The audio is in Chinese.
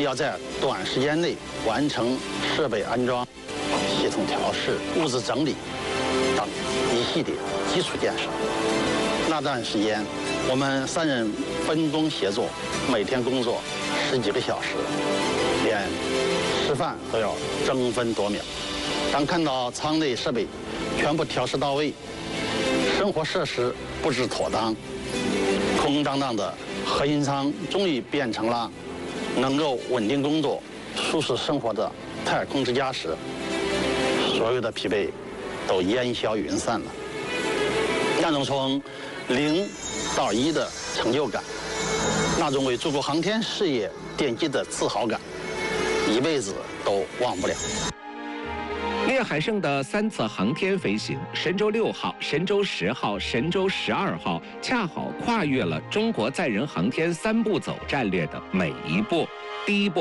要在短时间内完成设备安装、系统调试、物资整理等一系列基础建设。那段时间，我们3人分工协作，每天工作10几个小时，连吃饭都要争分夺秒。当看到舱内设备全部调试到位，生活设施布置妥当，空空荡荡的核心舱终于变成了能够稳定工作、舒适生活的太空之家时，所有的疲惫都烟消云散了。那种从0到1的成就感，那种为祖国航天事业奠基的自豪感，一辈子都忘不了。 聂海胜的3次航天飞行，神舟6号、神舟10号、神舟12号，恰好跨越了中国载人航天3步走战略的每一步。第一步。